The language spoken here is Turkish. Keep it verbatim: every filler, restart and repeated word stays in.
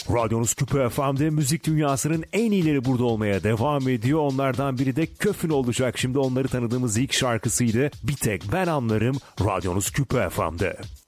Radyonuz Küpe F M'de müzik dünyasının en iyileri burada olmaya devam ediyor. Onlardan biri de Köfün olacak. Şimdi onları tanıdığımız ilk şarkısıydı. Bir tek ben anlarım. Radyonuz Küpe F M'de.